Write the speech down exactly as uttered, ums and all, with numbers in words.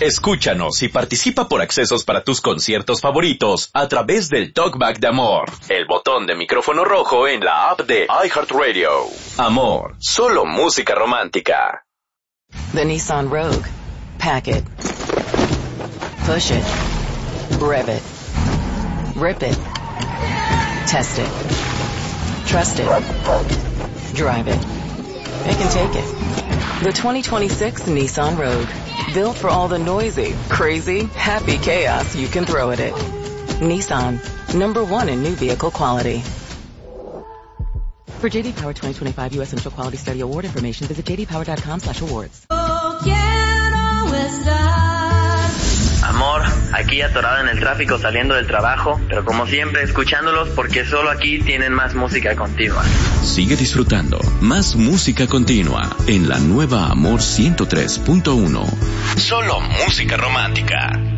Escúchanos y participa por accesos para tus conciertos favoritos a través del Talkback de Amor, el botón de micrófono rojo en la app de iHeartRadio. Amor, solo música romántica. The Nissan Rogue. Pack it. Push it. Rev it. Rip it. Test it. Trust it. Drive it. It can take it. The twenty twenty-six Nissan Rogue. Built for all the noisy, crazy, happy chaos you can throw at it. Nissan. Number one in new vehicle quality. For J D Power twenty twenty-five U S Initial Quality Study Award information, visit j d power dot com slash awards. Amor, aquí atorado en el tráfico saliendo del trabajo, pero como siempre escuchándolos porque solo aquí tienen más música continua. Sigue disfrutando más música continua en la nueva Amor ciento tres punto uno. Solo música romántica.